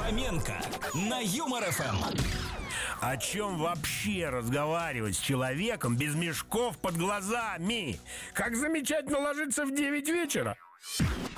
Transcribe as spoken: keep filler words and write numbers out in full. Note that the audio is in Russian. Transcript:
Фоменко на Юмор эф эм. О чем вообще разговаривать с человеком без мешков под глазами? Как замечательно ложиться в девять вечера.